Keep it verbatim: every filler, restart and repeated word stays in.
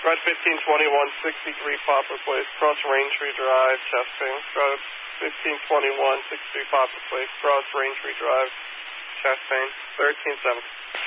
Red fifteen twenty-one, sixty-three Poplar Place, cross Raintree Drive, chest pain. Red fifteen twenty-one, sixty-three Poplar Place, cross Raintree Drive, chest pain. thirteen seven.